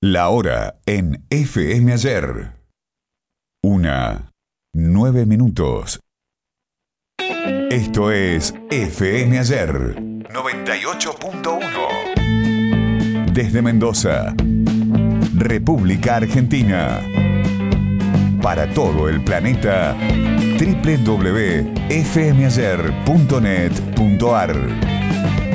La hora en FM Ayer. 1:09. Esto es FM Ayer 98.1. Desde Mendoza, República Argentina. Para todo el planeta, www.fmayer.net.ar.